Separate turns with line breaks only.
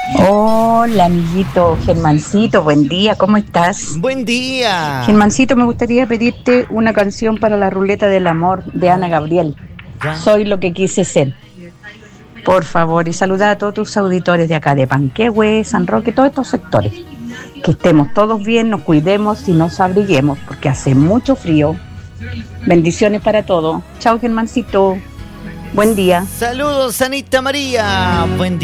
Hola, amiguito Germancito, buen día, ¿cómo estás?
Buen día.
Germancito, me gustaría pedirte una canción para la ruleta del amor de Ana Gabriel.
Ya.
Soy lo que quise ser. Por favor, y saluda a todos tus auditores de acá, de Panquehue, San Roque, todos estos sectores. Que estemos todos bien, nos cuidemos y nos abriguemos, porque hace mucho frío. Bendiciones para todos. Chao, Germancito. Buen día.
Saludos, Anita María. Buen